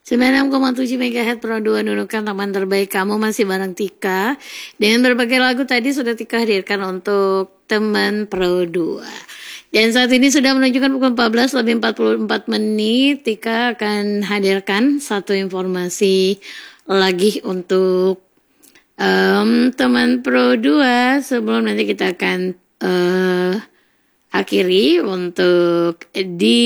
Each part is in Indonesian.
96,7 MHz Pro 2 nunukan teman terbaik kamu masih bareng Tika. Dengan berbagai lagu tadi sudah Tika hadirkan untuk teman Pro 2. Dan saat ini sudah menunjukkan pukul 14 lebih 44 menit. Tika akan hadirkan satu informasi lagi untuk teman Pro 2 sebelum nanti kita akan akhiri untuk di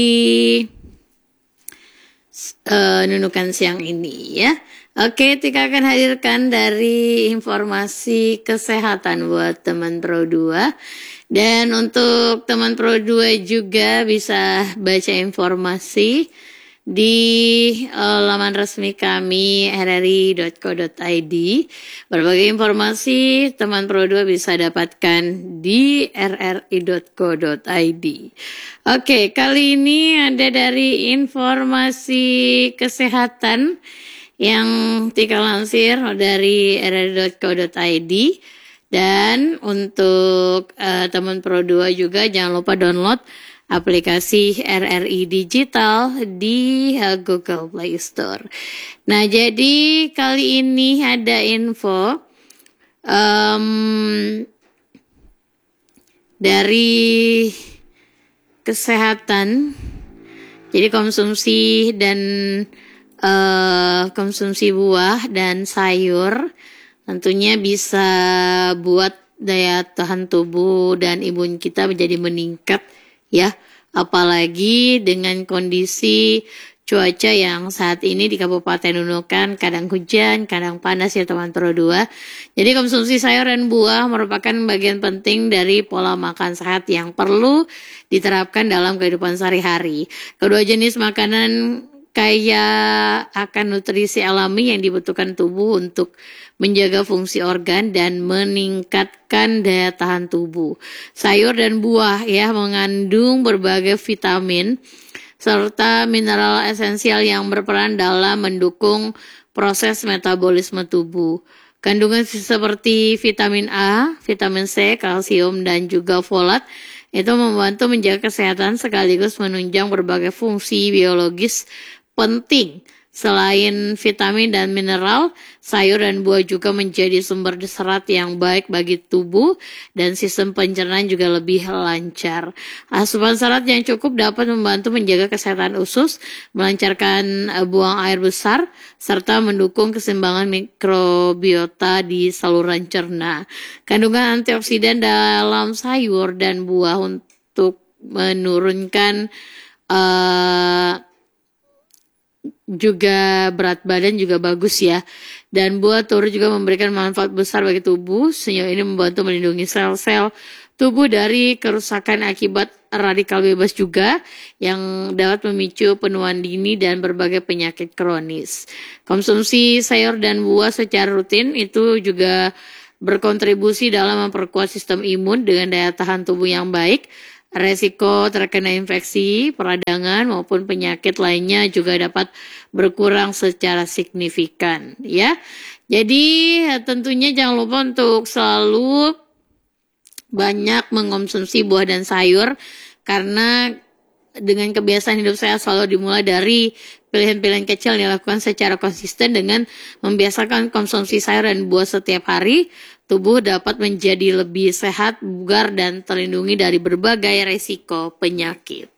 nunukan siang ini ya. Oke, Tika akan hadirkan dari informasi kesehatan buat teman Pro 2. Dan untuk teman Pro 2 juga bisa baca informasi di laman resmi kami rri.co.id. Berbagai informasi teman Pro 2 bisa dapatkan di rri.co.id. Oke, kali ini ada dari informasi kesehatan yang Tika lansir dari rri.co.id. Dan untuk teman Pro 2 juga jangan lupa download aplikasi RRI Digital di Google Play Store. Nah, jadi kali ini ada info dari kesehatan. Jadi konsumsi dan konsumsi buah dan sayur tentunya bisa buat daya tahan tubuh dan imun kita menjadi meningkat ya, apalagi dengan kondisi cuaca yang saat ini di Kabupaten Nunukan kadang hujan, kadang panas ya teman Pro 2. Jadi konsumsi sayur dan buah merupakan bagian penting dari pola makan sehat yang perlu diterapkan dalam kehidupan sehari-hari. Kedua jenis makanan kaya akan nutrisi alami yang dibutuhkan tubuh untuk menjaga fungsi organ dan meningkatkan daya tahan tubuh. Sayur dan buah ya mengandung berbagai vitamin serta mineral esensial yang berperan dalam mendukung proses metabolisme tubuh. Kandungan seperti vitamin A, vitamin C, kalsium dan juga folat itu membantu menjaga kesehatan sekaligus menunjang berbagai fungsi biologis penting. Selain vitamin dan mineral, sayur dan buah juga menjadi sumber serat yang baik bagi tubuh dan sistem pencernaan juga lebih lancar. Asupan serat yang cukup dapat membantu menjaga kesehatan usus, melancarkan buang air besar, serta mendukung keseimbangan mikrobiota di saluran cerna. Kandungan antioksidan dalam sayur dan buah untuk menurunkan juga berat badan juga bagus ya. Dan buah turut juga memberikan manfaat besar bagi tubuh. Sejauh ini membantu melindungi sel-sel tubuh dari kerusakan akibat radikal bebas juga yang dapat memicu penuaan dini dan berbagai penyakit kronis. Konsumsi sayur dan buah secara rutin itu juga berkontribusi dalam memperkuat sistem imun dengan daya tahan tubuh yang baik. Resiko terkena infeksi, peradangan maupun penyakit lainnya juga dapat berkurang secara signifikan ya. Jadi tentunya jangan lupa untuk selalu banyak mengonsumsi buah dan sayur karena dengan kebiasaan hidup saya selalu dimulai dari pilihan-pilihan kecil yang dilakukan secara konsisten dengan membiasakan konsumsi sayur dan buah setiap hari. Tubuh dapat menjadi lebih sehat, bugar, dan terlindungi dari berbagai resiko penyakit.